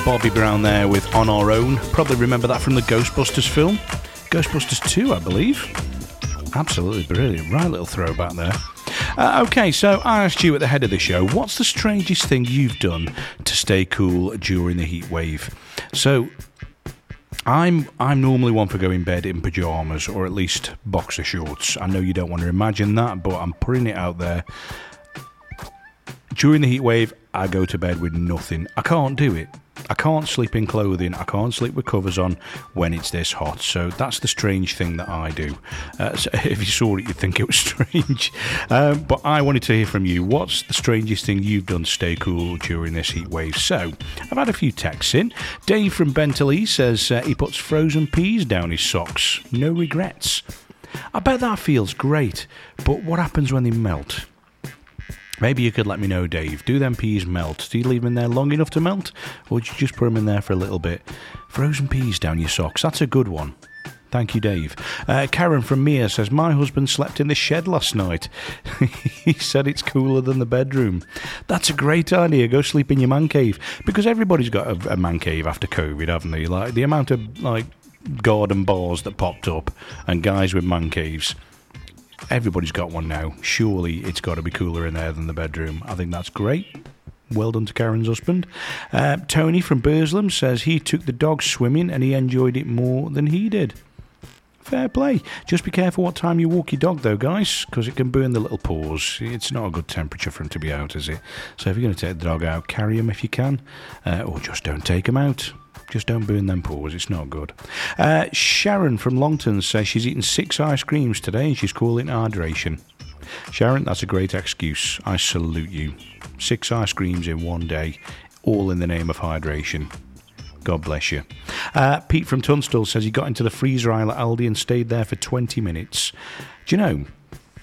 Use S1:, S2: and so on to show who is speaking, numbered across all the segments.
S1: Bobby Brown there with On Our Own. Probably remember that from the Ghostbusters film. Ghostbusters 2, I believe. Absolutely brilliant. Right little throwback there. Okay, so I asked you at the head of the show, what's the strangest thing you've done to stay cool during the heat wave? So I'm normally one for going in bed in pyjamas or at least boxer shorts. I know you don't want to imagine that, but I'm putting it out there. During the heat wave, I go to bed with nothing. I can't do it. I can't sleep in clothing. I can't sleep with covers on when it's this hot. So that's the strange thing that I do. So if you saw it, you'd think it was strange. But I wanted to hear from you. What's the strangest thing you've done to stay cool during this heat wave? So I've had a few texts in. Dave from Bentley says he puts frozen peas down his socks. No regrets. I bet that feels great. But what happens when they melt? Maybe you could let me know, Dave. Do them peas melt? Do you leave them in there long enough to melt? Or do you just put them in there for a little bit? Frozen peas down your socks. That's a good one. Thank you, Dave. Karen from Mia says, my husband slept in the shed last night. He said it's cooler than the bedroom. That's a great idea. Go sleep in your man cave. Because everybody's got a man cave after COVID, haven't they? Like the amount of garden bars that popped up and guys with man caves. Everybody's got one now. Surely it's got to be cooler in there than the bedroom. I think that's great. Well done to Karen's husband. Tony from Burslem says he took the dog swimming and he enjoyed it more than he did. Fair play. Just be careful what time you walk your dog, though, guys, because it can burn the little paws. It's not a good temperature for him to be out, is it? So if you're going to take the dog out, carry him if you can, or just don't take him out. Just don't burn them paws, it's not good. Sharon from Longton says she's eaten 6 ice creams today and she's calling it hydration. Sharon, that's a great excuse. I salute you. 6 ice creams in one day, all in the name of hydration. God bless you. Pete from Tunstall says he got into the freezer aisle at Aldi and stayed there for 20 minutes. Do you know,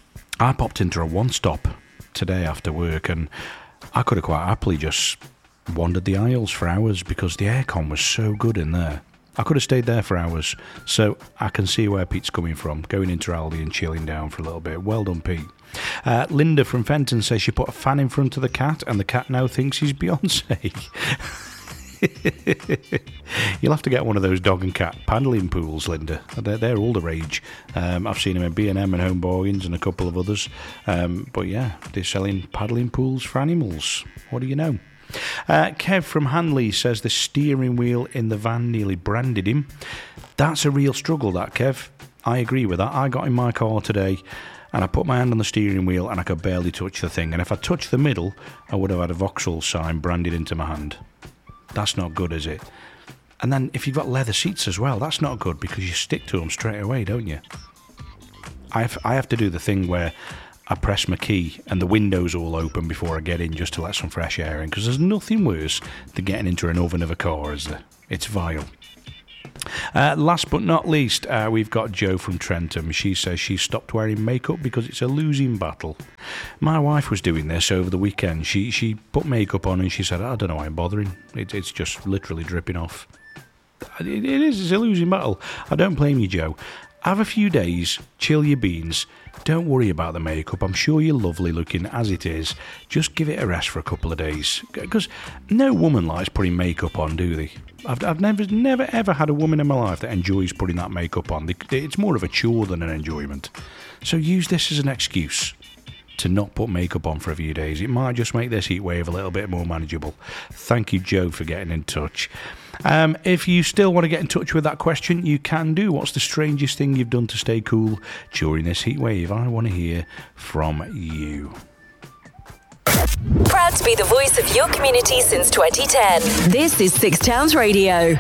S1: I popped into a one-stop today after work and I could have quite happily just wandered the aisles for hours because the aircon was so good in there. I could have stayed there for hours, so I can see where Pete's coming from, going into Aldi and chilling down for a little bit. Well done, Pete. Linda from Fenton says she put a fan in front of the cat and the cat now thinks he's Beyonce. You'll have to get one of those dog and cat paddling pools, Linda. They're all the rage. I've seen them in B&M and Home Bargains and a couple of others. But yeah, they're selling paddling pools for animals. What do you know? Kev from Hanley says the steering wheel in the van nearly branded him. That's a real struggle, that, Kev. I agree with that. I got in my car today and I put my hand on the steering wheel and I could barely touch the thing. And if I touched the middle, I would have had a Vauxhall sign branded into my hand. That's not good, is it? And then if you've got leather seats as well, that's not good because you stick to them straight away, don't you? I have to do the thing where I press my key and the window's all open before I get in just to let some fresh air in, because there's nothing worse than getting into an oven of a car, is there? It's vile. Last but not least, we've got Jo from Trentham. She says she stopped wearing makeup because it's a losing battle. My wife was doing this over the weekend. She put makeup on and she said, I don't know why I'm bothering. It's just literally dripping off. It is, it's a losing battle. I don't blame you, Jo. Have a few days, chill your beans. Don't worry about the makeup. I'm sure you're lovely looking as it is. Just give it a rest for a couple of days. Because no woman likes putting makeup on, do they? I've never ever had a woman in my life that enjoys putting that makeup on. It's more of a chore than an enjoyment. So use this as an excuse to not put makeup on for a few days. It might just make this heat wave a little bit more manageable. Thank you, Jo, for getting in touch. If you still want to get in touch with that question, you can do. What's the strangest thing you've done to stay cool during this heat wave? I want to hear from you.
S2: Proud to be the voice of your community since 2010. This is Six Towns Radio.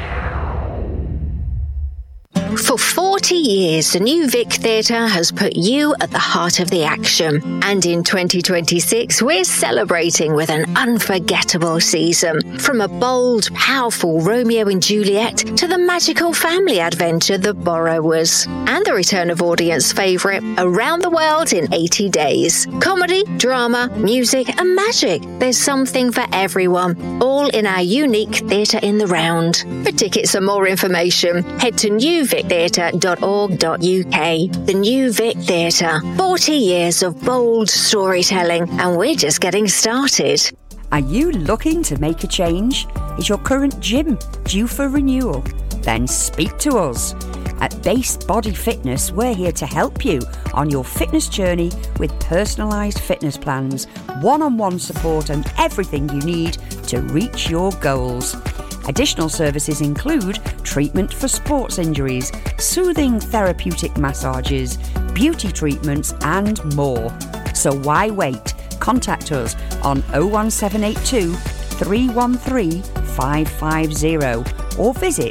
S3: For 40 years, the New Vic Theatre has put you at the heart of the action. And in 2026, we're celebrating with an unforgettable season. From a bold, powerful Romeo and Juliet to the magical family adventure The Borrowers. And the return of audience favourite, Around the World in 80 Days. Comedy, drama, music and magic. There's something for everyone, all in our unique Theatre in the Round. For tickets and more information, head to newvictheatre.org.uk. The New Vic Theatre. 40 years of bold storytelling, and we're just getting started.
S4: Are you looking to make a change? Is your current gym due for renewal? Then speak to us. At Base Body Fitness, we're here to help you on your fitness journey with personalised fitness plans, one-on-one support and everything you need to reach your goals. Additional services include treatment for sports injuries, soothing therapeutic massages, beauty treatments and more. So why wait? Contact us on 01782 313 550 or visit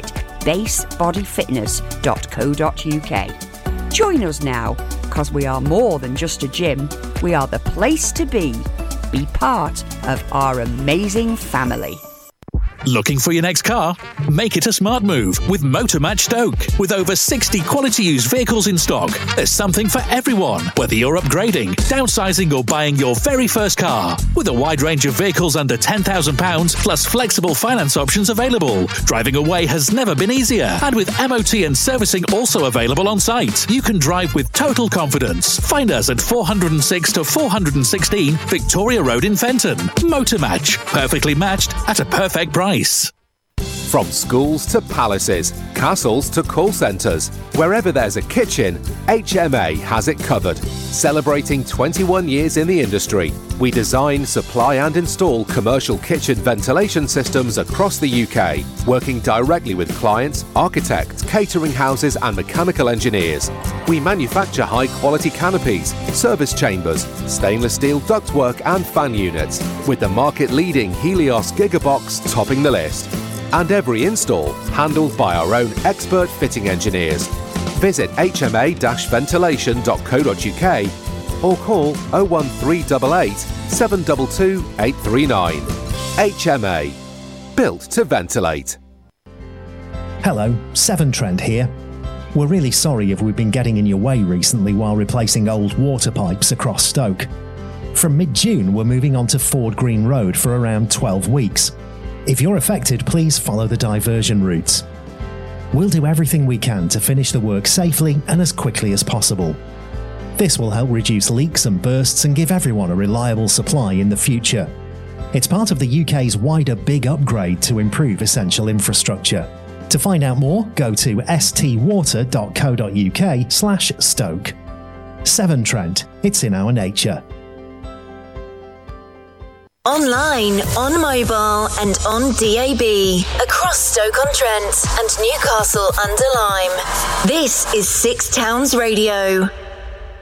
S4: basebodyfitness.co.uk. Join us now, because we are more than just a gym. We are the place to be. Be part of our amazing family.
S5: Looking for your next car? Make it a smart move with Motormatch Stoke. With over 60 quality used vehicles in stock, there's something for everyone, whether you're upgrading, downsizing or buying your very first car. With a wide range of vehicles under £10,000 plus flexible finance options available, driving away has never been easier. And with MOT and servicing also available on site, you can drive with total confidence. Find us at 406 to 416 Victoria Road in Fenton. Motormatch, perfectly matched at a perfect price.
S6: From schools to palaces, castles to call centres, wherever there's a kitchen, HMA has it covered. Celebrating 21 years in the industry, we design, supply and install commercial kitchen ventilation systems across the UK, working directly with clients, architects, catering houses and mechanical engineers. We manufacture high-quality canopies, service chambers, stainless steel ductwork and fan units, with the market-leading Helios Gigabox topping the list. And every install handled by our own expert fitting engineers. Visit hma-ventilation.co.uk or call 01388 722 839. HMA. Built to ventilate.
S7: Hello, Severn Trent here. We're really sorry if we've been getting in your way recently while replacing old water pipes across Stoke. From mid-June, we're moving on to Ford Green Road for around 12 weeks. If you're affected, please follow the diversion routes. We'll do everything we can to finish the work safely and as quickly as possible. This will help reduce leaks and bursts and give everyone a reliable supply in the future. It's part of the UK's wider big upgrade to improve essential infrastructure. To find out more, go to stwater.co.uk/Stoke. Severn Trent, it's in our nature.
S2: Online, on mobile and on DAB. Across Stoke-on-Trent and Newcastle under Lyme. This is Six Towns Radio.